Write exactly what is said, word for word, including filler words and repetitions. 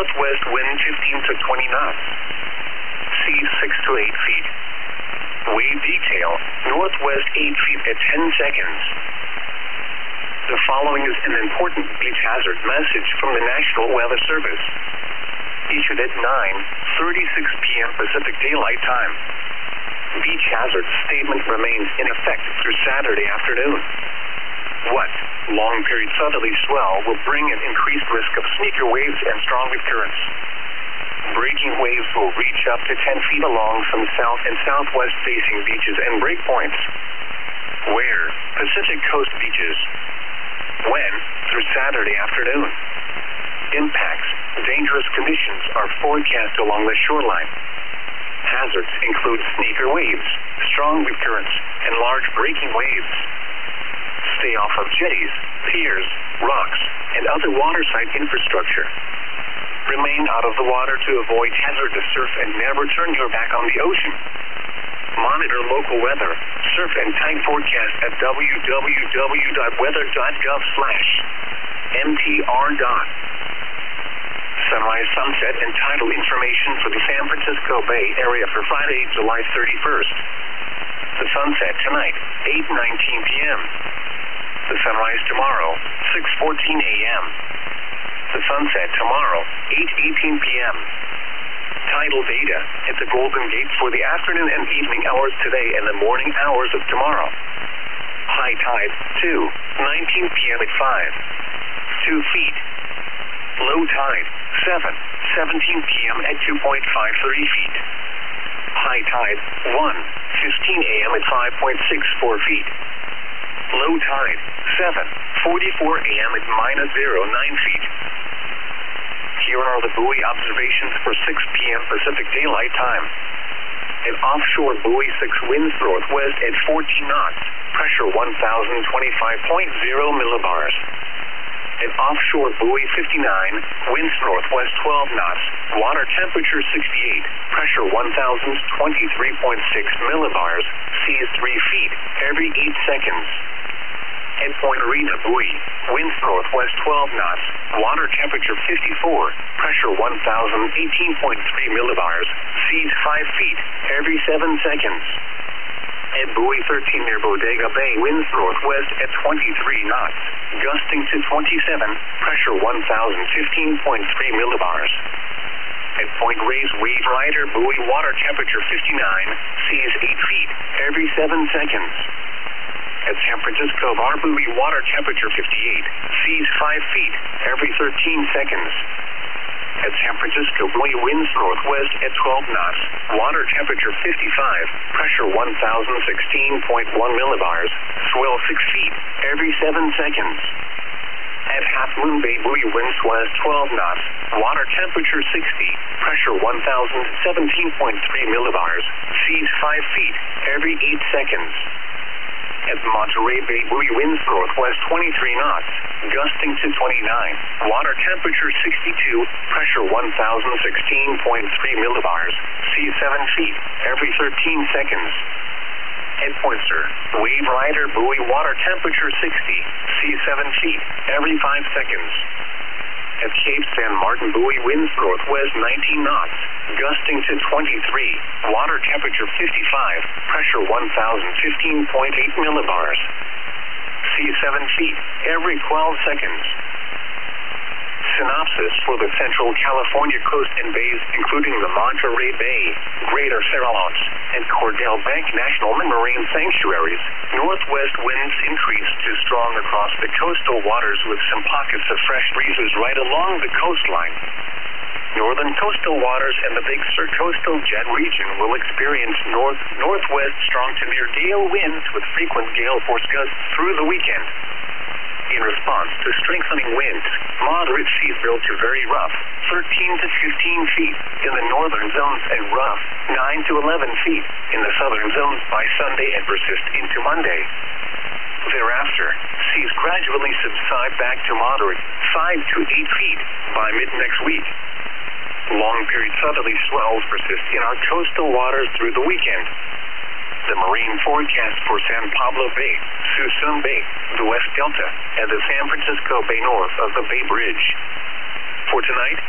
Northwest wind fifteen to twenty knots. Seas six to eight feet. Wave detail, northwest eight feet at ten seconds. The following is an important beach hazard message from the National Weather Service. Issued at nine thirty-six p m Pacific Daylight Time. Beach hazard statement remains in effect through Saturday afternoon. What? Long period southerly swell will bring an increased risk of sneaker waves and strong currents. Breaking waves will reach up to ten feet along some south and southwest facing beaches and breakpoints. Where? Pacific Coast beaches. When? Through Saturday afternoon. Impacts. Dangerous conditions are forecast along the shoreline. Hazards include sneaker waves, strong currents, and large breaking waves. Stay off of jetties, piers, rocks, and other waterside infrastructure. Remain out of the water to avoid hazardous surf and never turn your back on the ocean. Monitor local weather, surf and tide forecast at w w w dot weather dot gov slash m t r dot. Sunrise, sunset, and tidal information for the San Francisco Bay Area for Friday, July thirty-first. The sunset tonight, eight nineteen p m The sunrise tomorrow, six fourteen a m The sunset tomorrow, eight eighteen p m Tidal data at the Golden Gate for the afternoon and evening hours today and the morning hours of tomorrow. High tide, two nineteen p m at five, two feet. Low tide, seven seventeen p m at two point five three feet. High tide, one fifteen a m at five point six four feet. Low tide, seven forty-four a m at minus zero nine feet. Here are the buoy observations for six p m Pacific Daylight Time. An offshore buoy six winds northwest at fourteen knots, pressure one thousand twenty-five point zero millibars. An offshore buoy fifty-nine, winds northwest twelve knots, water temperature sixty-eight, pressure one thousand twenty-three point six millibars, seas three feet, every eight seconds. At Point Arena buoy, winds northwest twelve knots, water temperature fifty-four, pressure one thousand eighteen point three millibars, seas five feet, every seven seconds. At buoy thirteen near Bodega Bay, winds northwest at twenty-three knots, gusting to twenty-seven, pressure one thousand fifteen point three millibars. At Point Reyes Wave Rider buoy, water temperature fifty-nine, seas eight feet, every seven seconds. At San Francisco Bar buoy, water temperature fifty-eight, seas five feet, every thirteen seconds. At San Francisco buoy, winds northwest at twelve knots, water temperature fifty-five, pressure one thousand sixteen point one millibars, swell six feet, every seven seconds. At Half Moon Bay buoy, winds west twelve knots, water temperature sixty, pressure one thousand seventeen point three millibars, seas five feet, every eight seconds. At Monterey Bay buoy, winds northwest twenty-three knots, gusting to twenty-nine, water temperature sixty-two, pressure one thousand sixteen point three millibars, seas seven feet, every thirteen seconds. At Pointer, Wave Rider buoy, water temperature sixty, seas seven feet, every five seconds. At Cape San Martin buoy, winds northwest nineteen knots, gusting to twenty-three, water temperature fifty-five, pressure one thousand fifteen point eight millibars. Seas seven feet, every twelve seconds. Synopsis for the Central California coast and bays, including the Monterey Bay, Greater Farallones, and Cordell Bank National Marine Sanctuaries. Northwest winds increase to strong across the coastal waters with some pockets of fresh breezes right along the coastline. Northern coastal waters and the Big Sur coastal jet region will experience north-northwest strong to near gale winds with frequent gale force gusts through the weekend. In response to strengthening winds, moderate seas build to very rough, thirteen to fifteen feet in the northern zones and rough, nine to eleven feet in the southern zones by Sunday and persist into Monday. Thereafter, seas gradually subside back to moderate, five to eight feet by mid-next week. Long-period southerly swells persist in our coastal waters through the weekend. The marine forecast for San Pablo Bay, Suisun Bay, the West Delta, and the San Francisco Bay north of the Bay Bridge. For tonight,